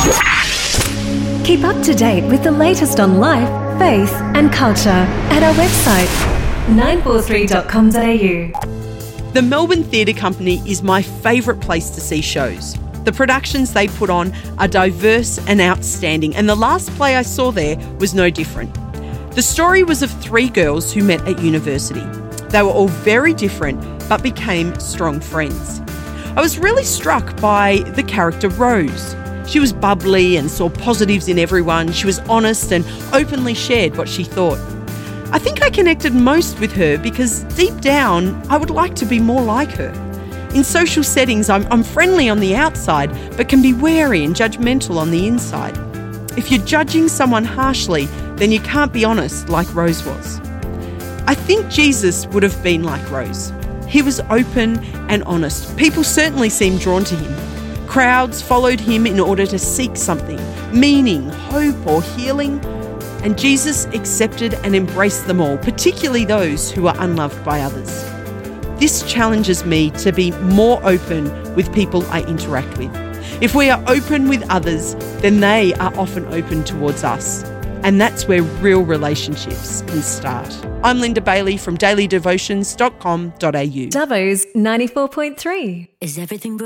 Keep up to date with the latest on life, faith and culture at our website 943.com.au. The Melbourne Theatre Company is my favourite place to see shows. The productions they put on are diverse and outstanding, and the last play I saw there was no different. The story was of 3 girls who met at university. They were all very different, but became strong friends. I was really struck by the character Rose. She was bubbly and saw positives in everyone. She was honest and openly shared what she thought. I think I connected most with her because deep down, I would like to be more like her. In social settings, I'm friendly on the outside, but can be wary and judgmental on the inside. If you're judging someone harshly, then you can't be honest like Rose was. I think Jesus would have been like Rose. He was open and honest. People certainly seemed drawn to him. Crowds followed him in order to seek something, meaning, hope or healing. And Jesus accepted and embraced them all, particularly those who are unloved by others. This challenges me to be more open with people I interact with. If we are open with others, then they are often open towards us. And that's where real relationships can start. I'm Linda Bailey from dailydevotions.com.au. Dubbo's 94.3. Is everything